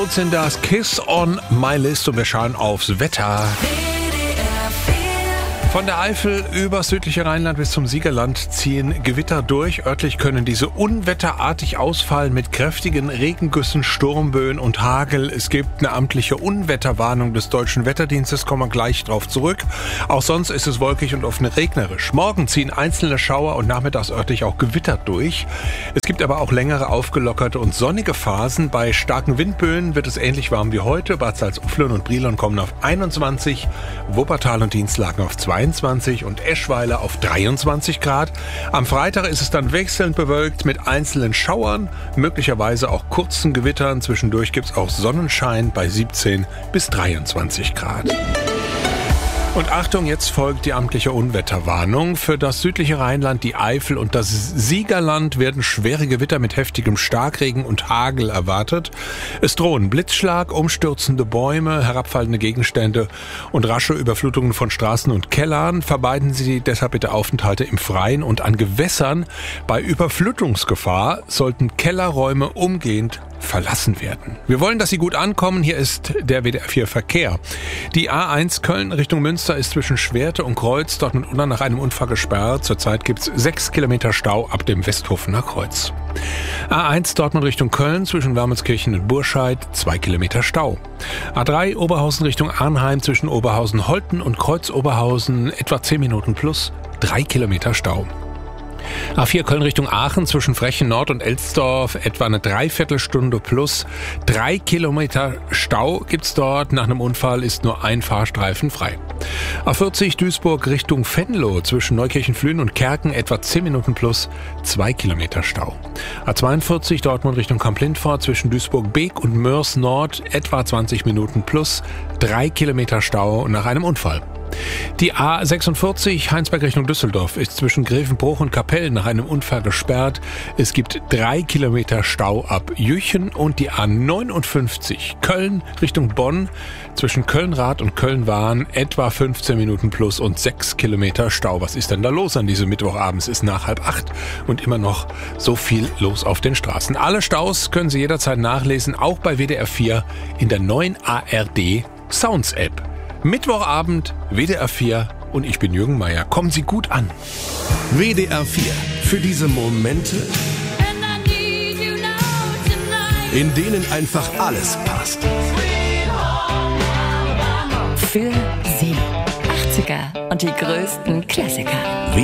Sind das Kiss on My List und wir schauen aufs Wetter. Von der Eifel über südliche Rheinland bis zum Siegerland ziehen Gewitter durch. Örtlich können diese unwetterartig ausfallen mit kräftigen Regengüssen, Sturmböen und Hagel. Es gibt eine amtliche Unwetterwarnung des Deutschen Wetterdienstes, kommen wir gleich drauf zurück. Auch sonst ist es wolkig und oft regnerisch. Morgen ziehen einzelne Schauer und nachmittags örtlich auch Gewitter durch. Es gibt aber auch längere aufgelockerte und sonnige Phasen. Bei starken Windböen wird es ähnlich warm wie heute. Bad Salzuflen und Brilon kommen auf 21, Wuppertal und Dienstlaken auf 22 und Eschweiler auf 23 Grad. Am Freitag ist es dann wechselnd bewölkt mit einzelnen Schauern, möglicherweise auch kurzen Gewittern. Zwischendurch gibt es auch Sonnenschein bei 17 bis 23 Grad. Und Achtung, jetzt folgt die amtliche Unwetterwarnung. Für das südliche Rheinland, die Eifel und das Siegerland werden schwere Gewitter mit heftigem Starkregen und Hagel erwartet. Es drohen Blitzschlag, umstürzende Bäume, herabfallende Gegenstände und rasche Überflutungen von Straßen und Kellern. Vermeiden Sie deshalb bitte Aufenthalte im Freien und an Gewässern. Bei Überflutungsgefahr sollten Kellerräume umgehend verlassen werden. Wir wollen, dass Sie gut ankommen. Hier ist der WDR 4 Verkehr. Die A1 Köln Richtung Münster ist zwischen Schwerte und Kreuz dort und unten nach einem Unfall gesperrt. Zurzeit gibt es 6 Kilometer Stau ab dem Westhofener Kreuz. A1 Dortmund Richtung Köln zwischen Wermelskirchen und Burscheid 2 Kilometer Stau. A3 Oberhausen Richtung Arnheim zwischen Oberhausen-Holten und Kreuz-Oberhausen etwa 10 Minuten plus 3 Kilometer Stau. A4 Köln Richtung Aachen zwischen Frechen Nord und Elsdorf etwa eine Dreiviertelstunde plus 3 Kilometer Stau gibt's dort. Nach einem Unfall ist nur ein Fahrstreifen frei. A40 Duisburg Richtung Venlo zwischen Neukirchen-Flühen und Kerken etwa 10 Minuten plus 2 Kilometer Stau. A42 Dortmund Richtung Kamp-Lindfort zwischen Duisburg-Beek und Mörs Nord etwa 20 Minuten plus 3 Kilometer Stau nach einem Unfall. Die A46 Heinsberg Richtung Düsseldorf ist zwischen Grevenbruch und Kapellen nach einem Unfall gesperrt. Es gibt 3 Kilometer Stau ab Jüchen und die A59 Köln Richtung Bonn zwischen Köln-Rath und Köln-Wahn etwa 15 Minuten plus und 6 Kilometer Stau. Was ist denn da los an diesem Mittwochabend? Es ist nach 7:30 und immer noch so viel los auf den Straßen. Alle Staus können Sie jederzeit nachlesen, auch bei WDR 4 in der neuen ARD Sounds App. Mittwochabend, WDR 4 und ich bin Jürgen Meier. Kommen Sie gut an. WDR 4. Für diese Momente, in denen einfach alles passt. Für Sie. 80er und die größten Klassiker.